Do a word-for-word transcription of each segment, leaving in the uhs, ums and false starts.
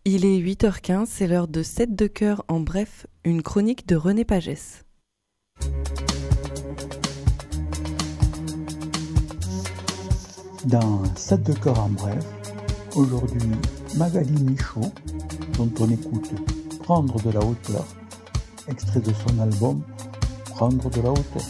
Il est huit heures quinze, c'est l'heure de sept de cœur en bref, une chronique de René Pagès. Dans sept de cœur en bref, aujourd'hui Magali Michaud, dont on écoute Prendre de la hauteur, extrait de son album Prendre de la hauteur.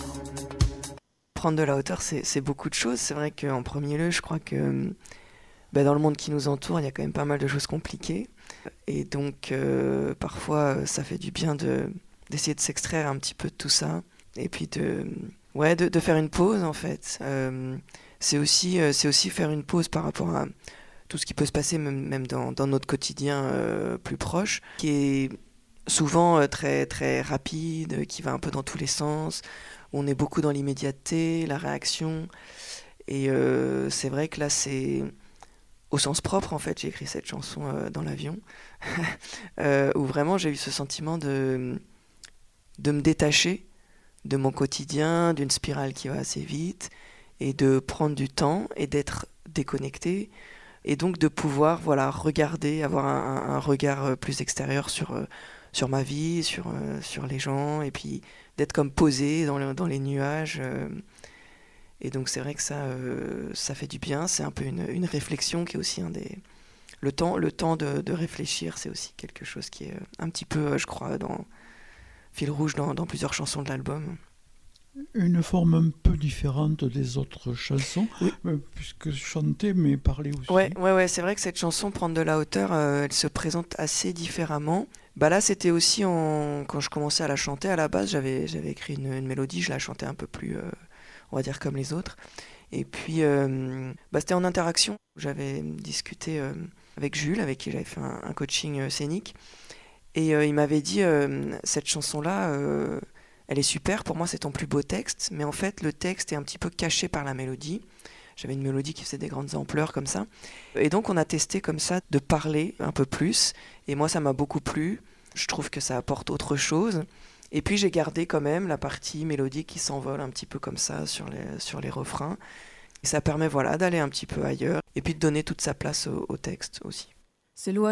Prendre de la hauteur, c'est, c'est beaucoup de choses. C'est vrai qu'en premier lieu, je crois que bah, dans le monde qui nous entoure, il y a quand même pas mal de choses compliquées. Et donc, euh, parfois, ça fait du bien de, d'essayer de s'extraire un petit peu de tout ça. Et puis de, ouais, de, de faire une pause, en fait. Euh, c'est, aussi, euh, c'est aussi faire une pause par rapport à tout ce qui peut se passer, même, même dans, dans notre quotidien euh, plus proche, qui est souvent euh, très, très rapide, qui va un peu dans tous les sens. On est beaucoup dans l'immédiateté, la réaction. Et euh, c'est vrai que là, c'est... Au sens propre, en fait, j'ai écrit cette chanson euh, dans l'avion, euh, où vraiment j'ai eu ce sentiment de, de me détacher de mon quotidien, d'une spirale qui va assez vite, et de prendre du temps et d'être déconnecté, et donc de pouvoir voilà, regarder, avoir un, un regard plus extérieur sur, euh, sur ma vie, sur, euh, sur les gens, et puis d'être comme posé dans, le, dans les nuages. Euh, Et donc c'est vrai que ça, euh, ça fait du bien, c'est un peu une, une réflexion qui est aussi un des... Le temps, le temps de, de réfléchir, c'est aussi quelque chose qui est un petit peu, je crois, dans fil rouge dans, dans plusieurs chansons de l'album. Une forme un peu différente des autres chansons, oui. euh, puisque chanter mais parler aussi. Ouais, ouais, ouais, c'est vrai que cette chanson, Prendre de la hauteur, euh, elle se présente assez différemment. Bah là, c'était aussi en... quand je commençais à la chanter, à la base, j'avais, j'avais écrit une, une mélodie, je la chantais un peu plus... Euh... on va dire comme les autres. Et puis, euh, bah, c'était en interaction. J'avais discuté euh, avec Jules, avec qui j'avais fait un, un coaching euh, scénique. Et euh, il m'avait dit, euh, cette chanson-là, euh, elle est super, pour moi c'est ton plus beau texte, mais en fait le texte est un petit peu caché par la mélodie. J'avais une mélodie qui faisait des grandes ampleurs comme ça. Et donc on a testé comme ça de parler un peu plus. Et moi ça m'a beaucoup plu. Je trouve que ça apporte autre chose. Et puis j'ai gardé quand même la partie mélodique qui s'envole un petit peu comme ça sur les, sur les refrains. Et ça permet voilà, d'aller un petit peu ailleurs et puis de donner toute sa place au, au texte aussi. C'est loin.